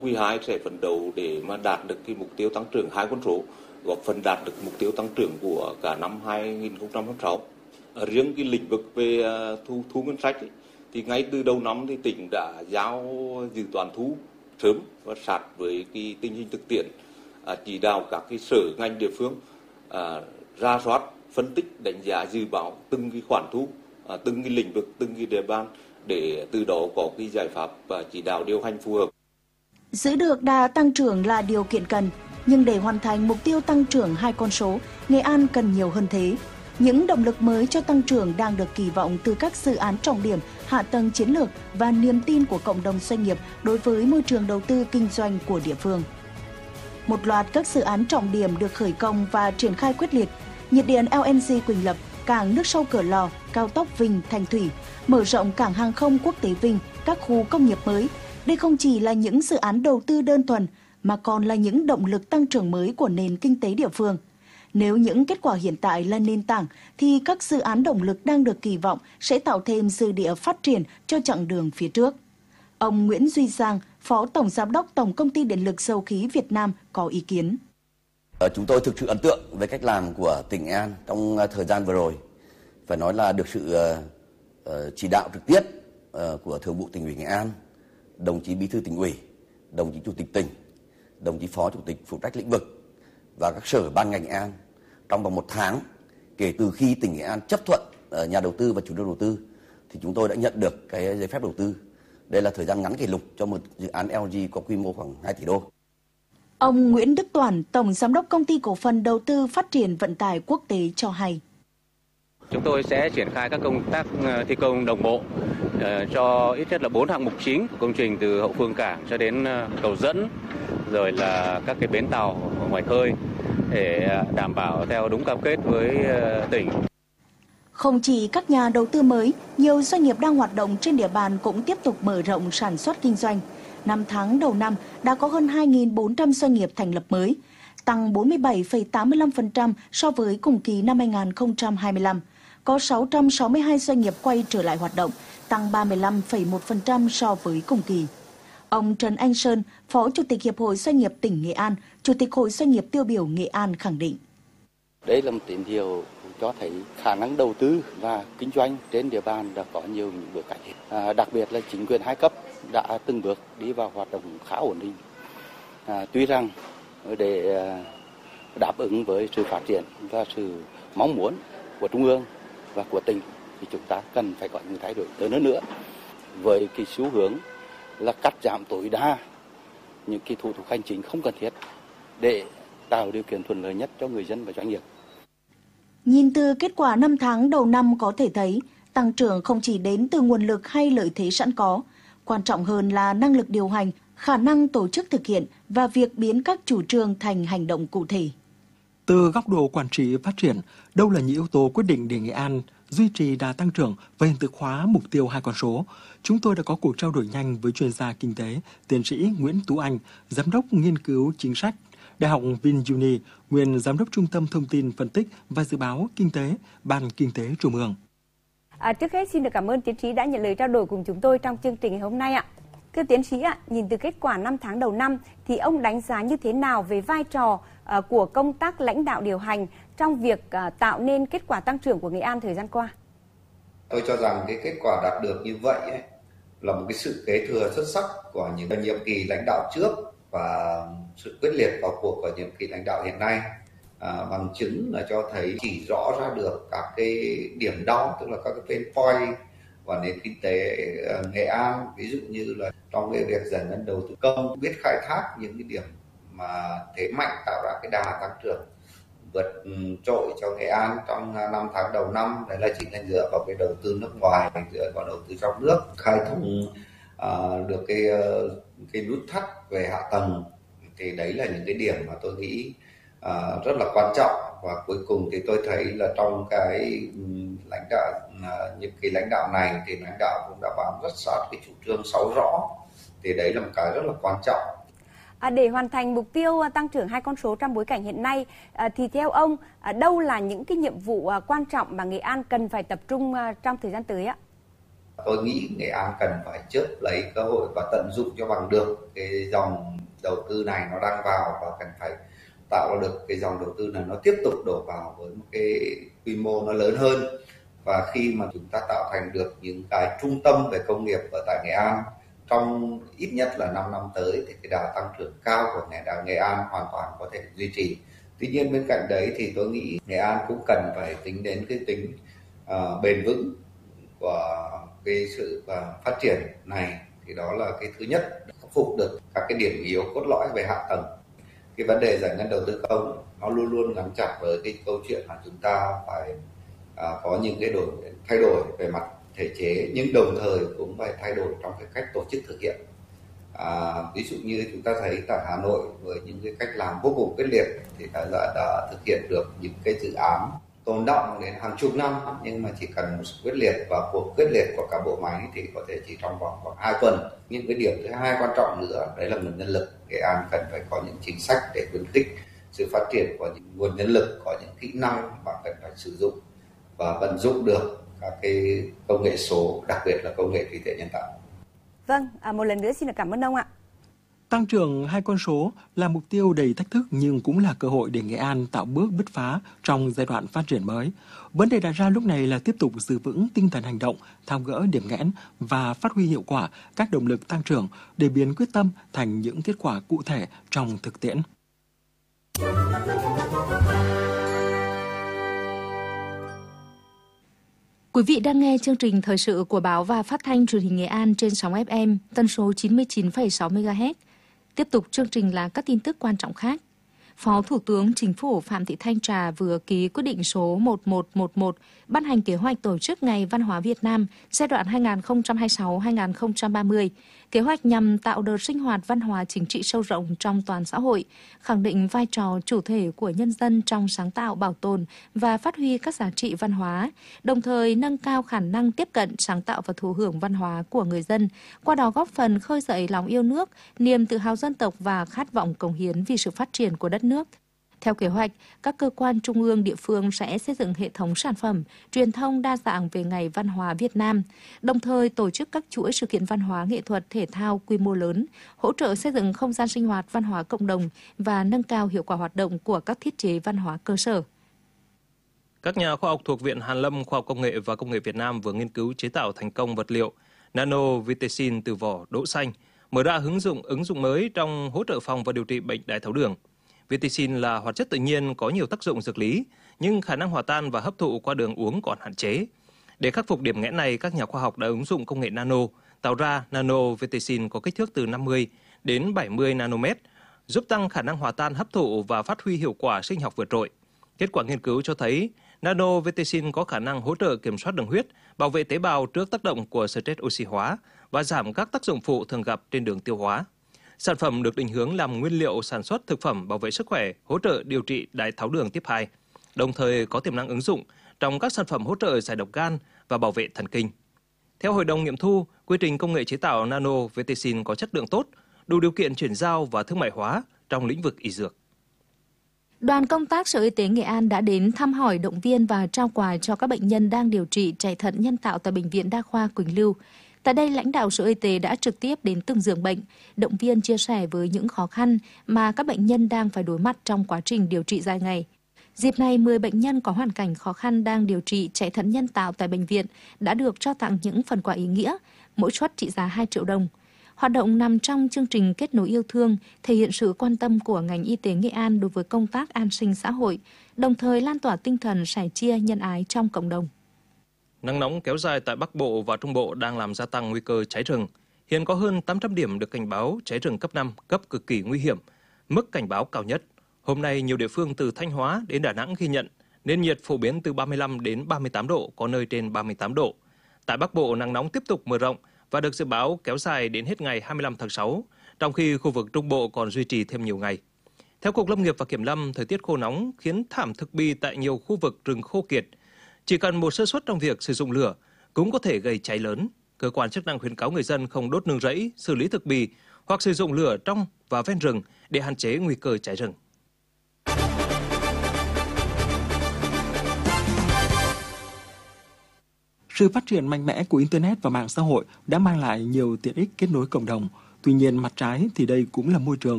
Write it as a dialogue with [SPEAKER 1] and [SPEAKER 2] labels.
[SPEAKER 1] Quý 2 sẽ phấn đấu để mà đạt được cái mục tiêu tăng trưởng 2 con số, góp phần đạt được mục tiêu tăng trưởng của cả năm 2026. Riêng cái lĩnh vực về thu ngân sách ấy, thì ngay từ đầu năm thì tỉnh đã giao dự toán thu sớm và sát với cái tình hình thực tiễn, chỉ đạo các cái sở ngành địa phương ra soát, phân tích, đánh giá, dự báo từng cái khoản thu, từng cái lĩnh vực, từng cái địa bàn để từ đó có cái giải pháp và chỉ đạo điều hành phù hợp.
[SPEAKER 2] Giữ được đà tăng trưởng là điều kiện cần, nhưng để hoàn thành mục tiêu tăng trưởng 2 con số, Nghệ An cần nhiều hơn thế. Những động lực mới cho tăng trưởng đang được kỳ vọng từ các dự án trọng điểm, hạ tầng chiến lược và niềm tin của cộng đồng doanh nghiệp đối với môi trường đầu tư kinh doanh của địa phương. Một loạt các dự án trọng điểm được khởi công và triển khai quyết liệt. Nhiệt điện LNG Quỳnh Lập, cảng nước sâu Cửa Lò, cao tốc Vinh Thanh Thủy, mở rộng cảng hàng không quốc tế Vinh, các khu công nghiệp mới. Đây không chỉ là những dự án đầu tư đơn thuần, mà còn là những động lực tăng trưởng mới của nền kinh tế địa phương. Nếu những kết quả hiện tại là nền tảng, thì các dự án động lực đang được kỳ vọng sẽ tạo thêm dư địa phát triển cho chặng đường phía trước. Ông Nguyễn Duy Giang, Phó Tổng Giám đốc Tổng Công ty Điện lực Dầu khí Việt Nam có ý kiến.
[SPEAKER 3] Chúng tôi thực sự ấn tượng với cách làm của tỉnh Nghệ An trong thời gian vừa rồi. Phải nói là được sự chỉ đạo trực tiếp của Thường vụ Tỉnh ủy Nghệ An, đồng chí Bí thư Tỉnh ủy, đồng chí Chủ tịch tỉnh, đồng chí Phó Chủ tịch phụ trách lĩnh vực và các sở ban ngành Nghệ An. Trong vòng 1 tháng kể từ khi tỉnh Nghệ An chấp thuận nhà đầu tư và chủ trương đầu tư thì chúng tôi đã nhận được cái giấy phép đầu tư. Đây là thời gian ngắn kỷ lục cho một dự án LNG có quy mô khoảng 2 tỷ đô.
[SPEAKER 2] Ông Nguyễn Đức Toản, Tổng Giám đốc Công ty Cổ phần Đầu tư Phát triển Vận tải Quốc tế cho hay.
[SPEAKER 4] Chúng tôi sẽ triển khai các công tác thi công đồng bộ cho ít nhất là 4 hạng mục chính của công trình, từ hậu phương cảng cho đến cầu dẫn, rồi là các cái bến tàu ngoài khơi để đảm bảo theo đúng cam kết với tỉnh.
[SPEAKER 2] Không chỉ các nhà đầu tư mới, nhiều doanh nghiệp đang hoạt động trên địa bàn cũng tiếp tục mở rộng sản xuất kinh doanh. 5 tháng đầu năm đã có hơn 2.400 doanh nghiệp thành lập mới, tăng 47,85% so với cùng kỳ năm 2025. Có 662 doanh nghiệp quay trở lại hoạt động, tăng 35,1% so với cùng kỳ. Ông Trần Anh Sơn, Phó Chủ tịch Hiệp hội Doanh nghiệp tỉnh Nghệ An, Chủ tịch Hội Doanh nghiệp tiêu biểu Nghệ An khẳng định.
[SPEAKER 5] Đây là một tín hiệu cho thấy khả năng đầu tư và kinh doanh trên địa bàn đã có nhiều những bước cải thiện. Đặc biệt là chính quyền 2 cấp đã từng bước đi vào hoạt động khá ổn định. Tuy rằng để đáp ứng với sự phát triển và sự mong muốn của Trung ương và của tỉnh thì chúng ta cần phải có những thay đổi lớn nữa với cái xu hướng là cắt giảm tối đa những cái thủ tục hành chính không cần thiết để tạo điều kiện thuận lợi nhất cho người dân và doanh nghiệp.
[SPEAKER 2] Nhìn từ kết quả 5 tháng đầu năm có thể thấy, tăng trưởng không chỉ đến từ nguồn lực hay lợi thế sẵn có. Quan trọng hơn là năng lực điều hành, khả năng tổ chức thực hiện và việc biến các chủ trương thành hành động cụ thể.
[SPEAKER 6] Từ góc độ quản trị phát triển, đâu là những yếu tố quyết định để Nghệ An duy trì đà tăng trưởng và hiện thực hóa mục tiêu 2 con số? Chúng tôi đã có cuộc trao đổi nhanh với chuyên gia kinh tế, tiến sĩ Nguyễn Tú Anh, Giám đốc nghiên cứu chính sách, Đại học VinUni, nguyên Giám đốc Trung tâm Thông tin Phân tích và Dự báo Kinh tế, Ban Kinh tế Trung ương.
[SPEAKER 7] Trước hết xin được cảm ơn tiến sĩ đã nhận lời trao đổi cùng chúng tôi trong chương trình ngày hôm nay ạ. Thưa tiến sĩ ạ, nhìn từ kết quả 5 tháng đầu năm thì ông đánh giá như thế nào về vai trò của công tác lãnh đạo điều hành trong việc tạo nên kết quả tăng trưởng của Nghệ An thời gian qua?
[SPEAKER 8] Tôi cho rằng cái kết quả đạt được như vậy là một cái sự kế thừa xuất sắc của những nhiệm kỳ lãnh đạo trước và sự quyết liệt vào cuộc của nhiệm kỳ lãnh đạo hiện nay. Bằng chứng là cho thấy chỉ rõ ra được các cái điểm đau, tức là các cái pain point của nền kinh tế Nghệ An, ví dụ như là trong cái việc giải ngân đầu tư công, biết khai thác những cái điểm mà thế mạnh tạo ra cái đà tăng trưởng vượt trội cho Nghệ An trong 5 tháng đầu năm. Đấy là chính là dựa vào cái đầu tư nước ngoài, dựa vào đầu tư trong nước, khai thông được cái nút thắt về hạ tầng. Thì đấy là những cái điểm mà tôi nghĩ rất là quan trọng. Và cuối cùng thì tôi thấy là trong cái lãnh đạo những cái lãnh đạo này thì lãnh đạo cũng đã bám rất sát cái chủ trương 6 rõ. Thì đấy là một cái rất là quan trọng.
[SPEAKER 7] Để hoàn thành mục tiêu tăng trưởng 2 con số trong bối cảnh hiện nay thì theo ông đâu là những cái nhiệm vụ quan trọng mà Nghệ An cần phải tập trung trong thời gian tới ạ?
[SPEAKER 8] Tôi nghĩ Nghệ An cần phải chớp lấy cơ hội và tận dụng cho bằng được cái dòng đầu tư này nó đang vào, và cần phải tạo ra được cái dòng đầu tư này nó tiếp tục đổ vào với một cái quy mô nó lớn hơn. Và khi mà chúng ta tạo thành được những cái trung tâm về công nghiệp ở tại Nghệ An trong ít nhất là 5 năm tới thì cái đà tăng trưởng cao của Nghệ An hoàn toàn có thể duy trì. Tuy nhiên bên cạnh đấy thì tôi nghĩ Nghệ An cũng cần phải tính đến cái tính bền vững của cái sự phát triển này. Thì đó là cái thứ nhất, khắc phục được các cái điểm yếu cốt lõi về hạ tầng. Cái vấn đề giải ngân đầu tư công nó luôn luôn gắn chặt với cái câu chuyện là chúng ta phải có những cái thay đổi về mặt thể chế, nhưng đồng thời cũng phải thay đổi trong cái cách tổ chức thực hiện. Ví dụ như chúng ta thấy tại Hà Nội với những cái cách làm vô cùng quyết liệt thì đã thực hiện được những cái dự án tồn đọng đến hàng chục năm, nhưng mà chỉ cần một sự quyết liệt và cuộc quyết liệt của cả bộ máy thì có thể chỉ trong vòng khoảng 2 tuần. Nhưng cái điểm thứ hai quan trọng nữa đấy là nguồn nhân lực. Nghệ An cần phải có những chính sách để khuyến khích sự phát triển của những nguồn nhân lực, có những kỹ năng mà cần phải sử dụng và vận dụng được các cái công nghệ số, đặc biệt là công nghệ trí tuệ nhân tạo.
[SPEAKER 7] Vâng, một lần nữa xin được cảm ơn ông ạ.
[SPEAKER 6] Tăng trưởng 2 con số là mục tiêu đầy thách thức nhưng cũng là cơ hội để Nghệ An tạo bước bứt phá trong giai đoạn phát triển mới. Vấn đề đặt ra lúc này là tiếp tục giữ vững tinh thần hành động, tháo gỡ điểm nghẽn và phát huy hiệu quả các động lực tăng trưởng để biến quyết tâm thành những kết quả cụ thể trong thực tiễn.
[SPEAKER 9] Quý vị đang nghe chương trình thời sự của Báo và Phát thanh Truyền hình Nghệ An trên sóng FM tần số 99,6 MHz. Tiếp tục chương trình là các tin tức quan trọng khác. Phó Thủ tướng Chính phủ Phạm Thị Thanh Trà vừa ký quyết định số 1111 ban hành kế hoạch tổ chức Ngày Văn hóa Việt Nam giai đoạn 2026-2030. Kế hoạch nhằm tạo đợt sinh hoạt văn hóa chính trị sâu rộng trong toàn xã hội, khẳng định vai trò chủ thể của nhân dân trong sáng tạo, bảo tồn và phát huy các giá trị văn hóa, đồng thời nâng cao khả năng tiếp cận, sáng tạo và thụ hưởng văn hóa của người dân, qua đó góp phần khơi dậy lòng yêu nước, niềm tự hào dân tộc và khát vọng cống hiến vì sự phát triển của đất nước. Theo kế hoạch, các cơ quan trung ương địa phương sẽ xây dựng hệ thống sản phẩm, truyền thông đa dạng về Ngày Văn hóa Việt Nam, đồng thời tổ chức các chuỗi sự kiện văn hóa nghệ thuật thể thao quy mô lớn, hỗ trợ xây dựng không gian sinh hoạt văn hóa cộng đồng và nâng cao hiệu quả hoạt động của các thiết chế văn hóa cơ sở.
[SPEAKER 10] Các nhà khoa học thuộc Viện Hàn lâm Khoa học Công nghệ và Công nghệ Việt Nam vừa nghiên cứu chế tạo thành công vật liệu nano-vitesin từ vỏ đỗ xanh, mở ra ứng dụng mới trong hỗ trợ phòng và điều trị bệnh đái tháo đường. Vitesin là hoạt chất tự nhiên có nhiều tác dụng dược lý, nhưng khả năng hòa tan và hấp thụ qua đường uống còn hạn chế. Để khắc phục điểm nghẽn này, các nhà khoa học đã ứng dụng công nghệ nano, tạo ra nano-vitesin có kích thước từ 50 đến 70 nanomet, giúp tăng khả năng hòa tan, hấp thụ và phát huy hiệu quả sinh học vượt trội. Kết quả nghiên cứu cho thấy, nano-vitesin có khả năng hỗ trợ kiểm soát đường huyết, bảo vệ tế bào trước tác động của stress oxy hóa và giảm các tác dụng phụ thường gặp trên đường tiêu hóa. Sản phẩm được định hướng làm nguyên liệu sản xuất thực phẩm bảo vệ sức khỏe, hỗ trợ điều trị đái tháo đường type 2, đồng thời có tiềm năng ứng dụng trong các sản phẩm hỗ trợ giải độc gan và bảo vệ thần kinh. Theo Hội đồng nghiệm thu, quy trình công nghệ chế tạo nano-vitesin có chất lượng tốt, đủ điều kiện chuyển giao và thương mại hóa trong lĩnh vực y dược.
[SPEAKER 9] Đoàn công tác Sở Y tế Nghệ An đã đến thăm hỏi, động viên và trao quà cho các bệnh nhân đang điều trị chạy thận nhân tạo tại Bệnh viện Đa khoa Quỳnh Lưu. Tại đây, lãnh đạo Sở Y tế đã trực tiếp đến từng giường bệnh, động viên chia sẻ với những khó khăn mà các bệnh nhân đang phải đối mặt trong quá trình điều trị dài ngày. Dịp này, 10 bệnh nhân có hoàn cảnh khó khăn đang điều trị chạy thận nhân tạo tại bệnh viện đã được trao tặng những phần quà ý nghĩa, mỗi suất trị giá 2 triệu đồng. Hoạt động nằm trong chương trình kết nối yêu thương, thể hiện sự quan tâm của ngành y tế Nghệ An đối với công tác an sinh xã hội, đồng thời lan tỏa tinh thần sẻ chia nhân ái trong cộng đồng.
[SPEAKER 10] Nắng nóng kéo dài tại Bắc Bộ và Trung Bộ đang làm gia tăng nguy cơ cháy rừng. Hiện có hơn 800 điểm được cảnh báo cháy rừng cấp 5, cấp cực kỳ nguy hiểm, mức cảnh báo cao nhất. Hôm nay, nhiều địa phương từ Thanh Hóa đến Đà Nẵng ghi nhận nền nhiệt phổ biến từ 35 đến 38 độ, có nơi trên 38 độ. Tại Bắc Bộ, nắng nóng tiếp tục mở rộng và được dự báo kéo dài đến hết ngày 25 tháng 6, trong khi khu vực Trung Bộ còn duy trì thêm nhiều ngày. Theo Cục Lâm nghiệp và Kiểm lâm, thời tiết khô nóng khiến thảm thực bì tại nhiều khu vực rừng khô kiệt. Chỉ cần một sơ suất trong việc sử dụng lửa cũng có thể gây cháy lớn. Cơ quan chức năng khuyến cáo người dân không đốt nương rẫy, xử lý thực bì hoặc sử dụng lửa trong và ven rừng để hạn chế nguy cơ cháy rừng.
[SPEAKER 6] Sự phát triển mạnh mẽ của Internet và mạng xã hội đã mang lại nhiều tiện ích kết nối cộng đồng. Tuy nhiên, mặt trái thì đây cũng là môi trường